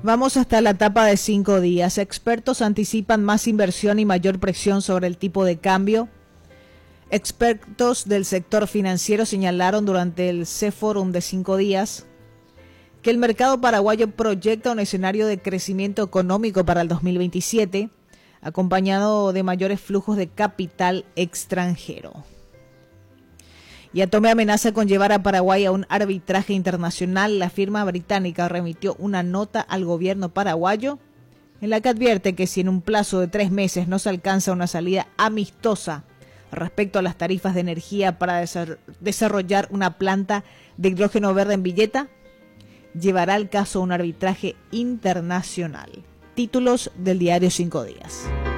Vamos hasta la etapa de 5 días. Expertos anticipan más inversión y mayor presión sobre el tipo de cambio. Expertos del sector financiero señalaron durante el C-Forum de 5 días que el mercado paraguayo proyecta un escenario de crecimiento económico para el 2027, acompañado de mayores flujos de capital extranjero. Y Atome amenaza con llevar a Paraguay a un arbitraje internacional. La firma británica remitió una nota al gobierno paraguayo en la que advierte que si en un plazo de 3 meses no se alcanza una salida amistosa respecto a las tarifas de energía para desarrollar una planta de hidrógeno verde en Villeta, llevará el caso a un arbitraje internacional. Títulos del diario 5 días.